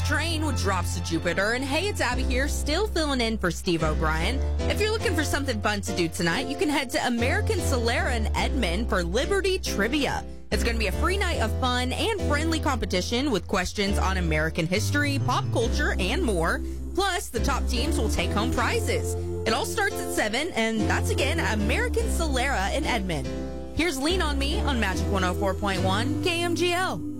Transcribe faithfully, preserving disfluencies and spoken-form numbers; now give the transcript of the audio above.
Train with Drops to Jupiter. And hey, it's Abby here, still filling in for Steve O'Brien. If you're looking for something fun to do tonight, you can head to American Solera in Edmond for Liberty Trivia. It's going to be a free night of fun and friendly competition with questions on American history, pop culture, and more. Plus, the top teams will take home prizes. It all starts at seven, and that's again American Solera in Edmond. Here's Lean on Me on Magic one oh four point one K M G L.